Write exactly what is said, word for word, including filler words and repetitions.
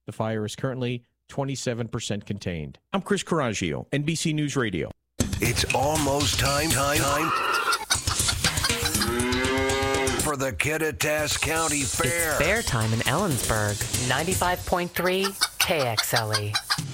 The fire is currently twenty-seven percent contained. I'm Chris Coraggio, N B C News Radio. It's almost time, time, time for the Kittitas County Fair. It's fair time in Ellensburg. ninety-five point three K X L E.